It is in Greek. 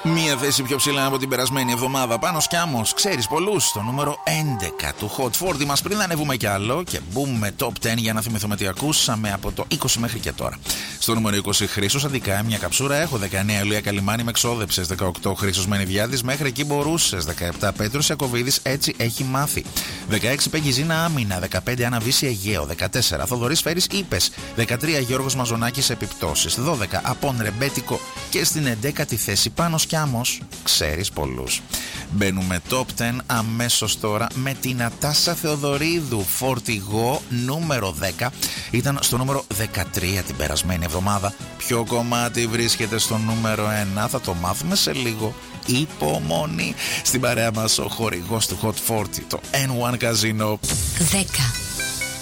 Μία θέση πιο ψηλά από την περασμένη εβδομάδα. Πάνος κι Άμος, ξέρεις πολλούς. Στο νούμερο 11 του Hot 40 μας. Πριν ανέβουμε κι άλλο και μπούμε top 10 για να θυμηθούμε τι ακούσαμε από το 20 μέχρι και τώρα. Στο νούμερο 20 Χρήστος Αντικά, μια καψούρα έχω. 19 Ηλία Καλιμάνη, με εξόδεψες. 18 Χρήστος Μενιδιάδης, μέχρι εκεί μπορούσες. 17 Πέτρος Ιακωβίδης, έτσι έχει μάθει. 16 Πεγγιζίνα Άμυνα. 15 Αναβίση Αιγαίο. 14 Θοδωρής Φέρης Είπες. 13 Γιώργος Μαζονάκης Επιπτώσεις. 12 Απόν Ρεμπέτικο. Και στην 11η θέση Πάνος κι Άμος, ξέρεις πολλούς. Μπαίνουμε top 10 αμέσως τώρα με την Νατάσα Θεοδωρίδου. Φορτηγό νούμερο 10. Ήταν στο νούμερο 13 την περασμένη εβδομάδα. Ποιο κομμάτι βρίσκεται στο νούμερο 1 θα το μάθουμε σε λίγο. Υπομονή. Στην παρέα μας ο χορηγός του Hot 40, το N1 Casino. 10.